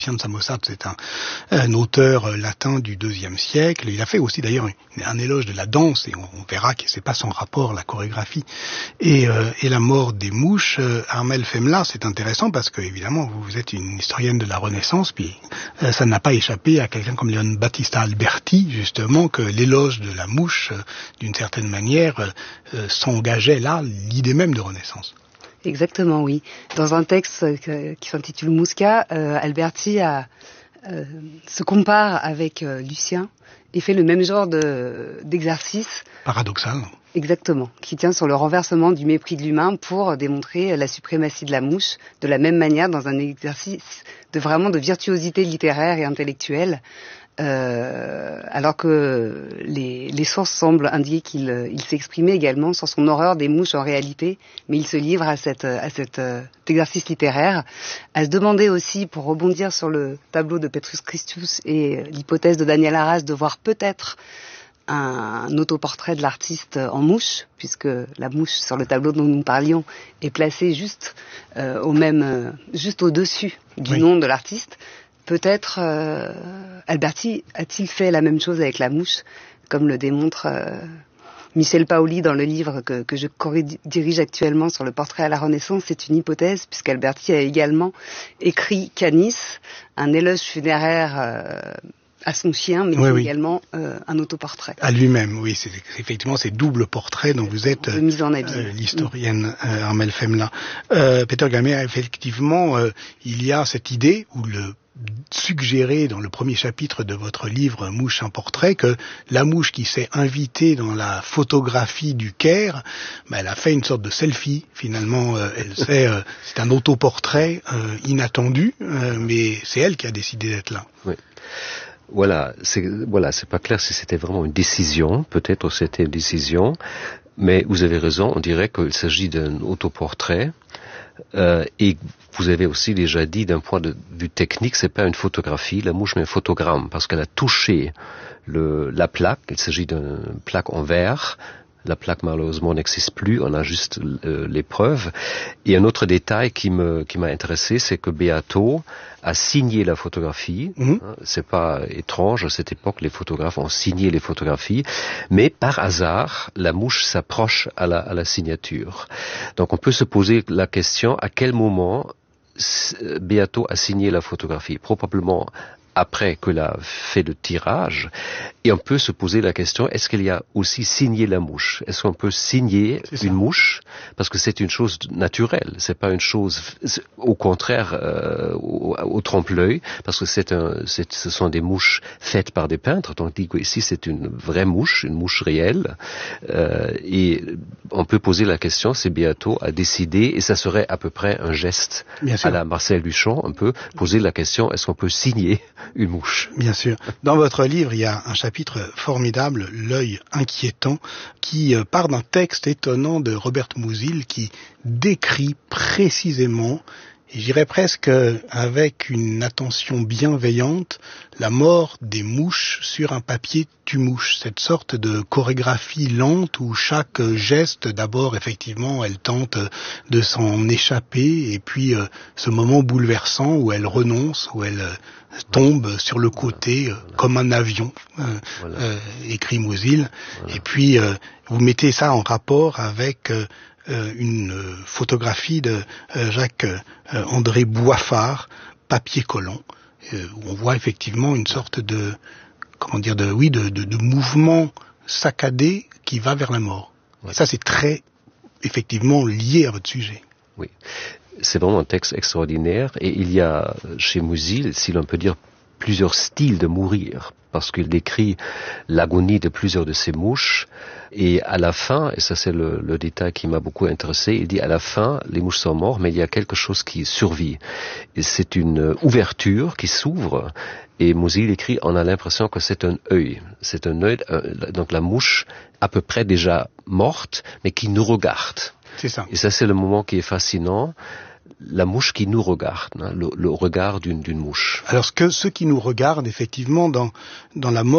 Lucien de Samosate, c'est un auteur latin du IIe siècle. Il a fait aussi d'ailleurs un éloge de la danse, et on verra que c'est pas sans rapport, la chorégraphie. Et la mort des mouches, Armelle Femla, c'est intéressant parce que évidemment vous êtes une historienne de la Renaissance, puis ça n'a pas échappé à quelqu'un comme Leon Battista Alberti, justement, que l'éloge de la mouche, d'une certaine manière, s'engageait là, l'idée même de Renaissance. Exactement, oui. Dans un texte qui s'intitule Musca, Alberti se compare avec Lucien et fait le même genre d'exercice. Paradoxal. Exactement, qui tient sur le renversement du mépris de l'humain pour démontrer la suprématie de la mouche, de la même manière dans un exercice de virtuosité littéraire et intellectuelle. Alors que les sources semblent indiquer qu'il s'exprimait également sur son horreur des mouches en réalité, mais il se livre à cet exercice littéraire, à se demander aussi, pour rebondir sur le tableau de Petrus Christus et l'hypothèse de Daniel Arras de voir peut-être un autoportrait de l'artiste en mouche, puisque la mouche sur le tableau dont nous parlions est placée juste au-dessus du nom de l'artiste. Peut-être Alberti a-t-il fait la même chose avec la mouche, comme le démontre Michel Paoli dans le livre que je dirige actuellement sur le portrait à la Renaissance. C'est une hypothèse, puisqu'Alberti a également écrit Canis, un éloge funéraire à son chien, mais également un autoportrait. À lui-même, oui, c'est effectivement ces doubles portraits dont vous êtes l'historienne Armelle Femla. Peter Gamer, effectivement, il y a cette idée, ou le suggéré dans le premier chapitre de votre livre Mouche, un portrait, que la mouche qui s'est invitée dans la photographie du Caire, elle a fait une sorte de selfie. Finalement, c'est un autoportrait inattendu, mais c'est elle qui a décidé d'être là. Oui. C'est pas clair si c'était vraiment une décision. Peut-être c'était une décision, mais vous avez raison. On dirait qu'il s'agit d'un autoportrait. Et vous avez aussi déjà dit, d'un point de vue technique, c'est pas une photographie, la mouche, mais un photogramme, parce qu'elle a touché la plaque. Il s'agit d'une plaque en verre. La plaque, malheureusement, n'existe plus. On a juste les preuves. Et un autre détail qui m'a intéressé, c'est que Beato a signé la photographie. C'est pas étrange. À cette époque, les photographes ont signé les photographies. Mais par hasard, la mouche s'approche à la signature. Donc, on peut se poser la question, à quel moment Beato a signé la photographie? Probablement après qu'il a fait le tirage, et on peut se poser la question, est-ce qu'il y a aussi signé la mouche? Est-ce qu'on peut signer une mouche? Parce que c'est une chose naturelle, c'est pas une chose, au contraire, au trompe-l'œil, parce que ce sont des mouches faites par des peintres, tandis que ici c'est une vraie mouche, une mouche réelle, et on peut poser la question, si Beato a décidé, et ça serait à peu près un geste à la Marcel Duchamp, on peut poser la question, est-ce qu'on peut signer une mouche? Bien sûr. Dans votre livre, il y a un chapitre formidable, L'œil inquiétant, qui part d'un texte étonnant de Robert Musil qui décrit précisément, et je dirais presque avec une attention bienveillante, la mort des mouches sur un papier tue-mouche. Cette sorte de chorégraphie lente où chaque geste, d'abord, effectivement, elle tente de s'en échapper, et puis ce moment bouleversant où elle renonce, où elle tombe sur le côté comme un avion, écrit Musil. Et puis, vous mettez ça en rapport avec une photographie de Jacques-André Boiffard, papier collant, où on voit effectivement une sorte de mouvement saccadé qui va vers la mort. Et ça, c'est très, effectivement, lié à votre sujet. Oui. C'est vraiment un texte extraordinaire, et il y a chez Musil, si l'on peut dire, plusieurs styles de mourir, parce qu'il décrit l'agonie de plusieurs de ces mouches, et à la fin, et ça c'est le détail qui m'a beaucoup intéressé, il dit à la fin, les mouches sont mortes, mais il y a quelque chose qui survit. Et c'est une ouverture qui s'ouvre, et Musil écrit, on a l'impression que c'est un œil. C'est un œil, donc la mouche à peu près déjà morte, mais qui nous regarde. C'est ça. Et ça, c'est le moment qui est fascinant. La mouche qui nous regarde, le regard d'une mouche. Alors, ce qui nous regarde, effectivement, dans la mort